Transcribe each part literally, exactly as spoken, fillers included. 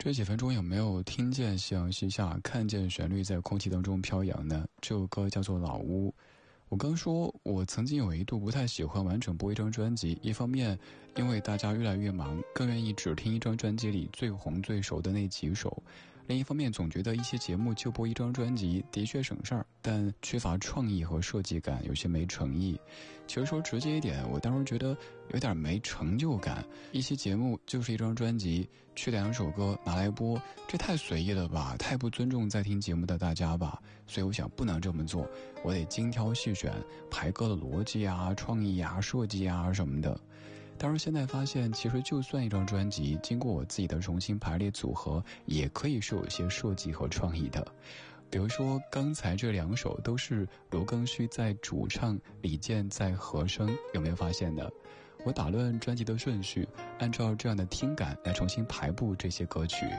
这几分钟有没有听见夕阳西下，看见旋律在空气当中飘扬呢？这首歌叫做《老屋》。我刚说我曾经有一度不太喜欢完整播一张专辑，一方面因为大家越来越忙，更愿意只听一张专辑里最红最熟的那几首，另一方面总觉得一些节目就播一张专辑的确省事儿，但缺乏创意和设计感，有些没诚意。其实说直接一点，我当时觉得有点没成就感。一些节目就是一张专辑，去两首歌拿来播，这太随意了吧，太不尊重在听节目的大家吧。所以我想不能这么做，我得精挑细选，排歌的逻辑啊、创意啊、设计啊什么的。当然现在发现，其实就算一张专辑经过我自己的重新排列组合，也可以是有些设计和创意的。比如说刚才这两首都是罗庚戌在主唱，李健在和声，有没有发现呢？我打乱专辑的顺序，按照这样的听感来重新排布这些歌曲。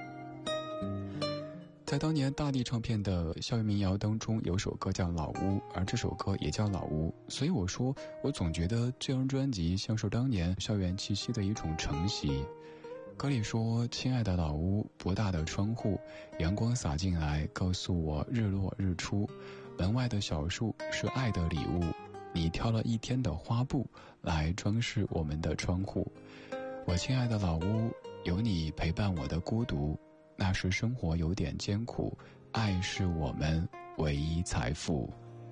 在当年大地唱片的校园民谣当中，有首歌叫《老屋》，而这首歌也叫《老屋》，所以我说我总觉得这张专辑像是当年校园气息的一种承袭。歌里说，亲爱的老屋，不大的窗户，阳光洒进来，告诉我日落日出，门外的小树是爱的礼物，你挑了一天的花布来装饰我们的窗户。我亲爱的老屋，有你陪伴我的孤独，那时生活有点艰苦，爱是我们唯一财富。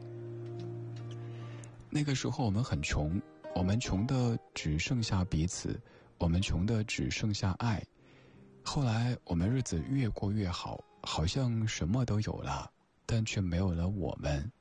那个时候我们很穷，我们穷的只剩下彼此，我们穷的只剩下爱。后来我们日子越过越好，好像什么都有了，但却没有了我们。